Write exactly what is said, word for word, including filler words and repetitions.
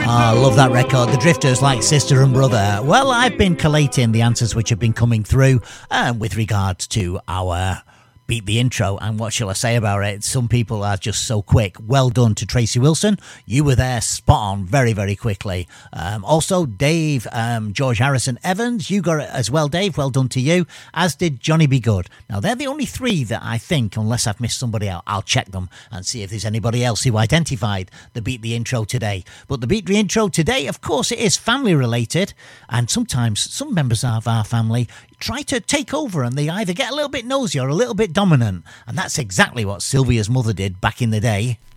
I love that record. The Drifters, like Sister and Brother. Well, I've been collating the answers which have been coming through um, with regards to our Beat the Intro, and what shall I say about it? Some people are just so quick. Well done to Tracy Wilson. You were there spot on very, very quickly. Um, also, Dave, um, George Harrison Evans, you got it as well, Dave. Well done to you, as did Johnny B. Good. Now, they're the only three that I think, unless I've missed somebody out, I'll check them and see if there's anybody else who identified the Beat the Intro today. But the Beat the Intro today, of course, it is family related, and sometimes some members of our family try to take over, and they either get a little bit nosy or a little bit dominant, and that's exactly what Sylvia's mother did back in the day.